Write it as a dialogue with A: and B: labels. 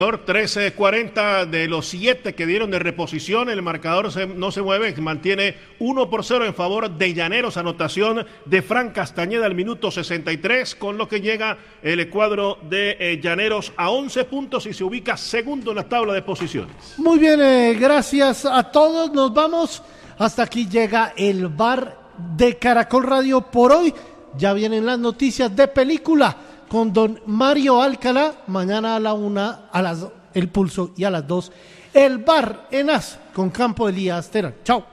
A: 13:40 de los 7 que dieron de reposición, el marcador no se mueve, mantiene 1-0 en favor de Llaneros, anotación de Fran Castañeda al minuto 63, con lo que llega el cuadro de Llaneros a 11 puntos y se ubica segundo en la tabla de posiciones.
B: Muy bien, gracias a todos, nos vamos, hasta aquí llega el bar de Caracol Radio por hoy, ya vienen las noticias de película con don Mario Alcalá, mañana a la 1, El Pulso, y a las 2, el bar en As con Campo Elías Terán. Chao.